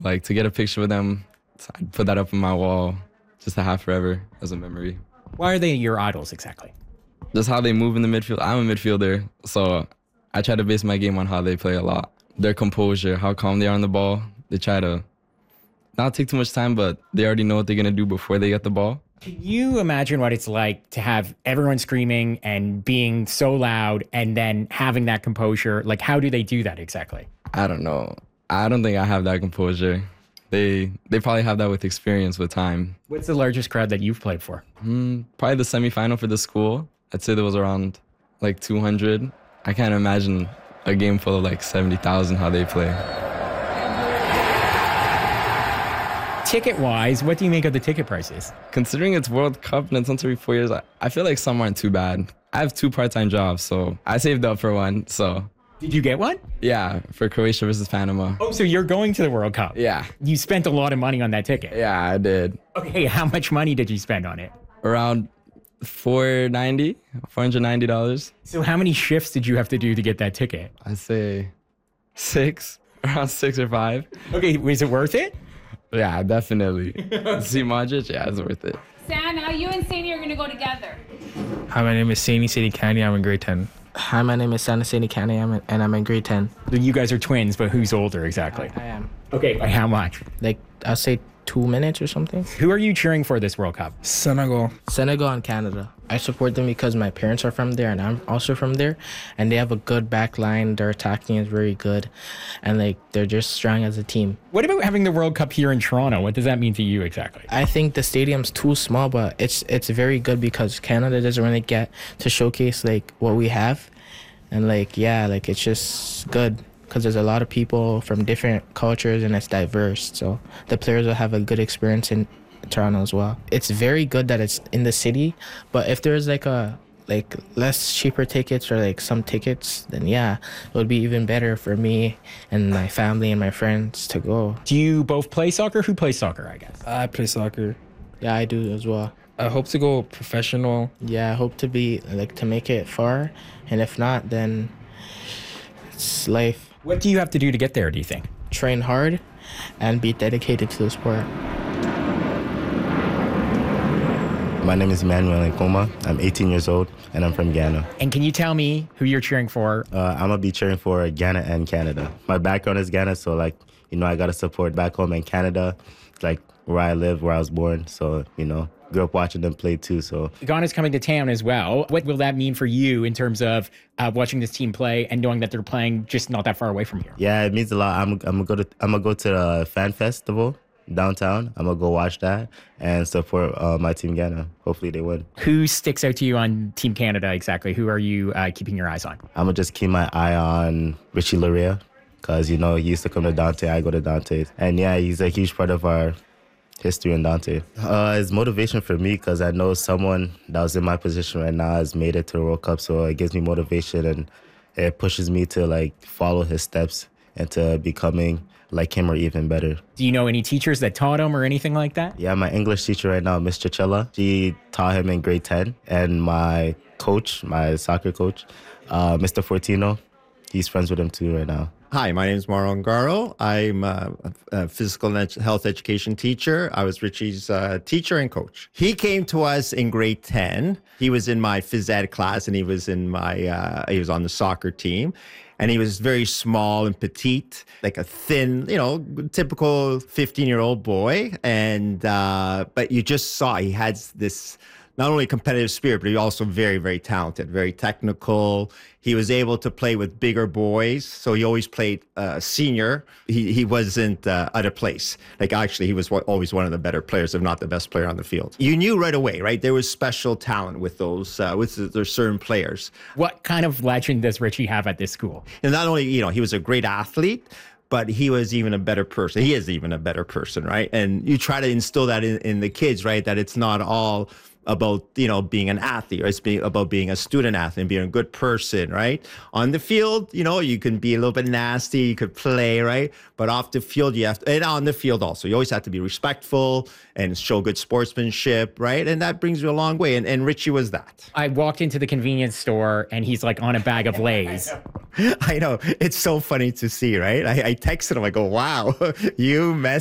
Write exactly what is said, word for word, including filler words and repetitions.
Like, to get a picture with them, I'd put that up on my wall just to have forever as a memory. Why are they your idols exactly? Just how they move in the midfield. I'm a midfielder, so I try to base my game on how they play a lot. Their composure, how calm they are on the ball. They try to not take too much time, but they already know what they're going to do before they get the ball. Can you imagine what it's like to have everyone screaming and being so loud and then having that composure? Like, how do they do that exactly? I don't know. I don't think I have that composure. They they probably have that with experience, with time. What's the largest crowd that you've played for? Mm, probably the semifinal for the school. I'd say there was around like two hundred. I can't imagine a game full of like seventy thousand how they play. Ticket-wise, what do you make of the ticket prices? Considering it's World Cup and it's once every four years, I, I feel like some aren't too bad. I have two part-time jobs, so I saved up for one, so. Did you get one? Yeah, for Croatia versus Panama. Oh, so you're going to the World Cup? Yeah. You spent a lot of money on that ticket? Yeah, I did. Okay, how much money did you spend on it? Around four ninety, four hundred ninety dollars. So how many shifts did you have to do to get that ticket? I'd say six, around six or five. Okay, was it worth it? Yeah, definitely. See Modric? Yeah, it's worth it. Sam, now you and Sadie are going to go together. Hi, my name is Sadie Sadie Candy. I'm in grade ten. Hi, my name is Santa Sadie Candy, I'm in, and I'm in grade ten. You guys are twins, but who's older exactly? I am. Okay, by how much? Like, I'll say two minutes or something. Who are you cheering for this World Cup? Senegal. Senegal and Canada. I support them because my parents are from there and I'm also from there. And they have a good back line. Their attacking is very good. And, like, they're just strong as a team. What about having the World Cup here in Toronto? What does that mean to you exactly? I think the stadium's too small, but it's it's very good because Canada doesn't really get to showcase, like, what we have. And, like, yeah, like, it's just good because there's a lot of people from different cultures and it's diverse. So the players will have a good experience in Toronto as well. It's very good that it's in the city, but if there's, like, a like less cheaper tickets or, like, some tickets, then yeah, it would be even better for me and my family and my friends to go. Do you both play soccer? Who plays soccer, I guess? I play soccer. Yeah, I do as well. I hope to go professional. Yeah, I hope to be, like, to make it far. And if not, then it's life. What do you have to do to get there, do you think? Train hard and be dedicated to the sport. My name is Emmanuel Nkoma. I'm eighteen years old, and I'm from Ghana. And can you tell me who you're cheering for? Uh, I'm going to be cheering for Ghana and Canada. My background is Ghana, so, like, you know, I got to support back home in Canada, like, where I live, where I was born. So, you know, grew up watching them play too. So Ghana's coming to town as well. What will that mean for you in terms of uh, watching this team play and knowing that they're playing just not that far away from here? Yeah, it means a lot. I'm, I'm gonna go to I'm gonna go to the fan festival downtown. I'm gonna go watch that and support uh, my team Ghana. Hopefully they win. Who sticks out to you on Team Canada exactly? Who are you uh, keeping your eyes on? I'm gonna just keep my eye on Richie Laryea because, you know, he used to come to Dante. I go to Dante, and yeah, he's a huge part of our history in Dante. Uh, it's motivation for me because I know someone that was in my position right now has made it to the World Cup, so it gives me motivation and it pushes me to, like, follow his steps into becoming like him or even better. Do you know any teachers that taught him or anything like that? Yeah, my English teacher right now, Miss Chichella, she taught him in grade ten, and my coach, my soccer coach, uh, Mister Fortino, he's friends with him too right now. Hi, my name is Mauro Ngaro. I'm a, a physical and health education teacher. I was Richie's uh, teacher and coach. He came to us in grade ten. He was in my phys ed class, and he was in my uh, he was on the soccer team. And he was very small and petite, like a thin, you know, typical fifteen-year-old boy. And uh, but you just saw he had this not only competitive spirit, but he also very, very talented, very technical. He was able to play with bigger boys. So he always played uh, senior. He he wasn't uh, out of place. Like, actually, he was always one of the better players, if not the best player on the field. You knew right away, right? There was special talent with those, uh, with there's certain players. What kind of legend does Richie have at this school? And not only, you know, he was a great athlete, but he was even a better person. He is even a better person, right? And you try to instill that in, in the kids, right? That it's not all about, you know, being an athlete, or it's being about being a student athlete and being a good person, right? On the field, you know, you can be a little bit nasty, you could play, right? But off the field, you have to, and on the field also, you always have to be respectful and show good sportsmanship, right? And that brings you a long way. And, and Richie was that. I walked into the convenience store and he's like on a bag of Lay's. I know. It's so funny to see, right? I, I texted him, I go, wow, you messed